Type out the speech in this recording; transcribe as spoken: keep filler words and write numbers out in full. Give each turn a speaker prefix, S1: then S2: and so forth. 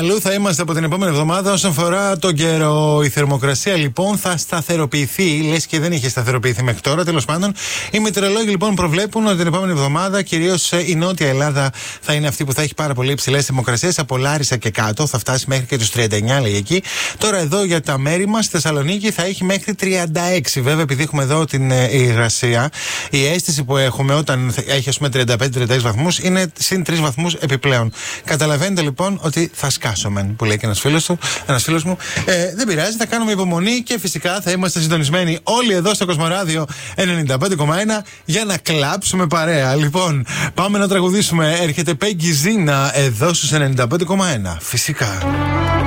S1: αλλού θα είμαστε από την επόμενη εβδομάδα όσον αφορά τον καιρό. Η θερμοκρασία λοιπόν θα σταθεροποιηθεί, λες και δεν είχε σταθεροποιηθεί μέχρι τώρα. Τέλος πάντων, οι μετεωρολόγοι λοιπόν προβλέπουν ότι την επόμενη εβδομάδα κυρίως η Νότια Ελλάδα θα είναι αυτή που θα έχει πάρα πολύ υψηλές θερμοκρασίες. Από Λάρισα και κάτω θα φτάσει μέχρι και τους τριάντα εννιά, λέει εκεί. Τώρα εδώ για τα μέρη μας, στη Θεσσαλονίκη θα έχει μέχρι τριάντα έξι. Βέβαια, επειδή έχουμε εδώ την ε, υγρασία, η αίσθηση που έχουμε όταν έχει ας πούμε τριάντα πέντε τριάντα έξι βαθμούς είναι συν τρεις βαθμούς επιπλέον. Καταλαβαίνετε λοιπόν ότι θα σκάσουμε, που λέει και ένας φίλος, του, ένας φίλος μου. Ε, δεν πειράζει, θα κάνουμε υπομονή και φυσικά θα είμαστε συντονισμένοι όλοι εδώ στο Κοσμοράδιο ενενήντα πέντε κόμμα ένα για να κλάψουμε παρέα. Λοιπόν, πάμε να τραγουδήσουμε. Έρχεται Peggy Zina εδώ στους ενενήντα πέντε κόμμα ένα. Φυσικά.